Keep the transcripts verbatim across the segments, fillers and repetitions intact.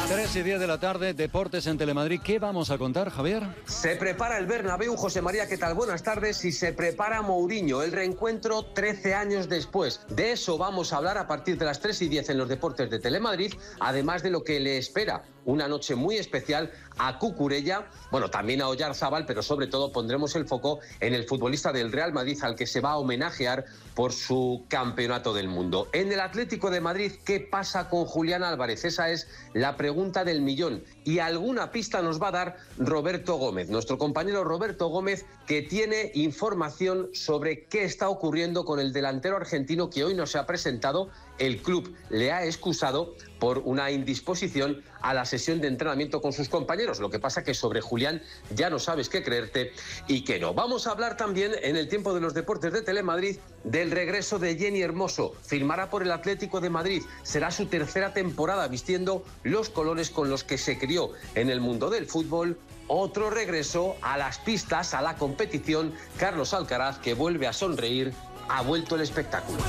tres y diez de la tarde, Deportes en Telemadrid. ¿Qué vamos a contar, Javier? Se prepara el Bernabéu, José María, ¿qué tal? Buenas tardes. Y se prepara Mourinho, el reencuentro trece años después. De eso vamos a hablar a partir de las tres y diez en los Deportes de Telemadrid, además de lo que le espera una noche muy especial a Cucurella, bueno, también a Oyarzábal, pero sobre todo pondremos el foco en el futbolista del Real Madrid al que se va a homenajear por su campeonato del mundo. En el Atlético de Madrid, ¿qué pasa con Julián Álvarez? Esa es la pregunta del millón. Y alguna pista nos va a dar Roberto Gómez, nuestro compañero Roberto Gómez, que tiene información sobre qué está ocurriendo con el delantero argentino que hoy no se ha presentado. El club le ha excusado por una indisposición a la sesión de entrenamiento con sus compañeros. Lo que pasa que sobre Julián ya no sabes qué creerte y qué no. Vamos a hablar también en el tiempo de los Deportes de Telemadrid del regreso de Jenny Hermoso. Firmará por el Atlético de Madrid. Será su tercera temporada vistiendo los colores con los que se crió en el mundo del fútbol. Otro regreso a las pistas, a la competición. Carlos Alcaraz, que vuelve a sonreír, ha vuelto el espectáculo.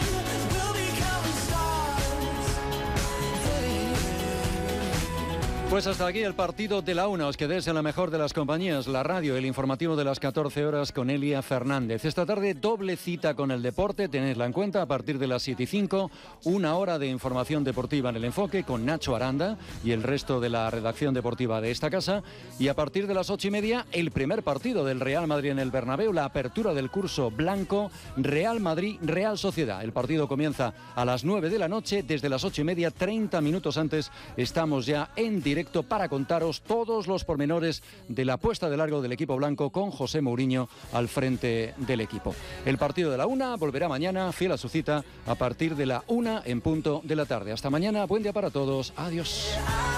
Pues hasta aquí el partido de la una. Os quedéis en la mejor de las compañías, la radio, el informativo de las catorce horas con Elia Fernández. Esta tarde doble cita con el deporte, tenedla en cuenta, a partir de las siete y cinco, una hora de información deportiva en El Enfoque con Nacho Aranda y el resto de la redacción deportiva de esta casa. Y a partir de las ocho y media, el primer partido del Real Madrid en el Bernabéu, la apertura del curso blanco, Real Madrid-Real Sociedad. El partido comienza a las nueve de la noche, desde las ocho y media, treinta minutos antes, estamos ya en directo para contaros todos los pormenores de la puesta de largo del equipo blanco con José Mourinho al frente del equipo. El partido de la una volverá mañana, fiel a su cita, a partir de la una en punto de la tarde. Hasta mañana, buen día para todos, adiós.